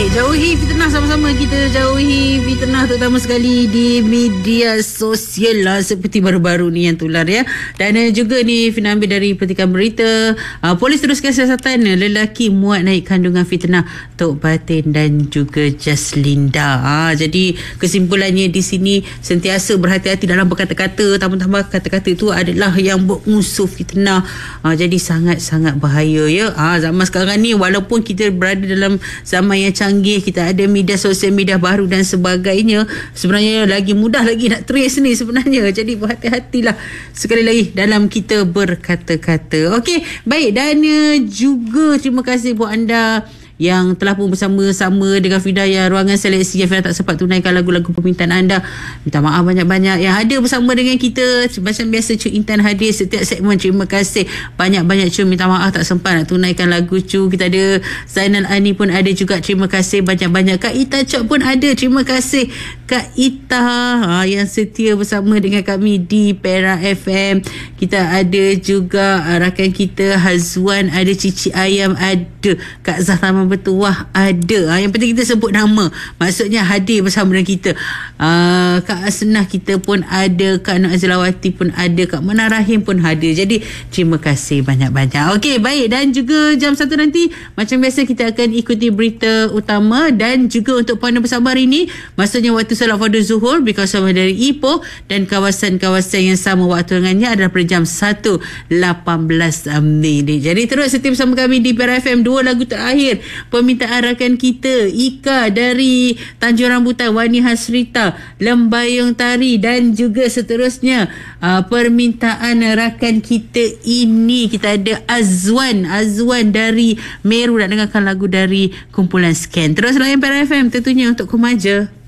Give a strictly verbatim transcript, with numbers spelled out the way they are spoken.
Baik, jauhi fitnah, sama-sama kita jauhi fitnah, terutama sekali di media sosial lah, seperti baru-baru ni yang tular ya. Dan uh, juga ni Fina ambil dari petikan berita, uh, polis teruskan siasatan lelaki muat naik kandungan fitnah Tok Batin dan juga Jaslinda. Uh, jadi kesimpulannya di sini, sentiasa berhati-hati dalam berkata-kata, tambah-tambah kata-kata itu adalah yang berunsur fitnah. Uh, jadi sangat-sangat bahaya ya. Uh, zaman sekarang ni, walaupun kita berada dalam zaman yang canggih, kita ada media sosial, media baru dan sebagainya, sebenarnya lagi mudah lagi nak trace ni sebenarnya. Jadi berhati-hatilah sekali lagi dalam kita berkata-kata. Okey, baik, dan uh, juga terima kasih buat anda yang telah pun bersama-sama dengan Fidayah ruangan seleksi yang Fidayah tak sempat tunaikan lagu-lagu permintaan anda. Minta maaf banyak-banyak. Yang hadir bersama dengan kita macam biasa, Cu Intan hadir setiap segmen. Terima kasih banyak-banyak Cu. Minta maaf tak sempat nak tunaikan lagu Cu. Kita ada Zainal Ani pun ada juga. Terima kasih banyak-banyak. Kak Ita Chok pun ada. Terima kasih Kak Ita ha, yang setia bersama dengan kami di Perak F M. Kita ada juga uh, rakan kita Hazwan, ada Cici Ayam, ada Kak Zahra Bertuah ada. Ha, yang penting kita sebut nama, maksudnya hadir bersama dengan kita. Uh, Kak Asnah kita pun ada, Kak Nur Azilawati pun ada, Kak Mana Rahim pun hadir. Jadi terima kasih banyak-banyak. Okey, baik, dan juga jam satu nanti macam biasa kita akan ikuti berita utama, dan juga untuk Puan bersama hari ini, maksudnya waktu solat fardu Zuhur berkawasan dari Ipoh dan kawasan-kawasan yang sama waktu dengannya adalah pada jam satu lapan belas minit. Jadi terus setia bersama kami di Perak F M. Dua lagu terakhir permintaan rakan kita, Ika dari Tanjung Rambutan, Wani Hasrita, Lembayung Tari, dan juga seterusnya uh, permintaan rakan kita ini, kita ada Azwan Azwan dari Meru nak dengarkan lagu dari kumpulan Scan. Terus layan Perak F M tentunya untuk Kumaja.